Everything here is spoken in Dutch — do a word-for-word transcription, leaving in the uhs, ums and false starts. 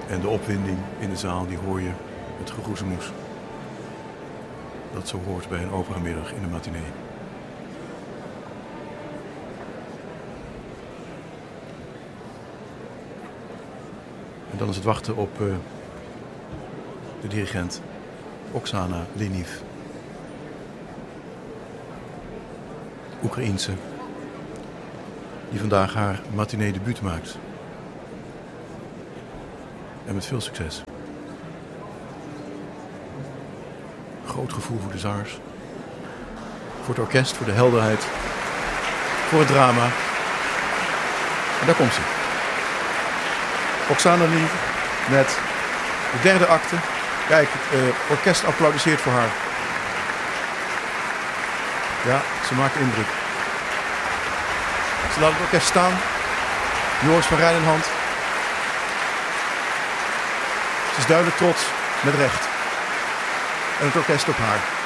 En de opwinding in de zaal, die hoor je, het geroezemoes. Dat zo hoort bij een operamiddag in de matinee. En dan is het wachten op uh, de dirigent Oksana Leniv. Oekraïense, die vandaag haar matinee debuut maakt. En met veel succes. Groot gevoel voor de zangers. Voor het orkest, voor de helderheid. Voor het drama. En daar komt ze. Oksana Leniv met de derde acte. Kijk, het uh, orkest applaudisseert voor haar. Ja, ze maakt indruk. Ze laat het orkest staan. Joris van Rijnenhand. Ze is duidelijk trots, met recht. En het orkest op haar.